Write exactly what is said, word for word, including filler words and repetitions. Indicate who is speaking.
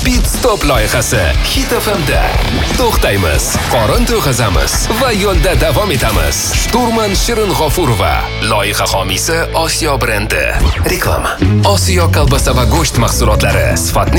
Speaker 1: Pit Stop loyihasi Hit F M'da. To'xtaymiz, qorin to'g'azamiz va yo'lda davom etamiz. Shturman Shirin G'ofurova, loyiha homiysi Osiyo brendi. Reklama. Osiyo kolbasa va go'sht mahsulotlari sifatli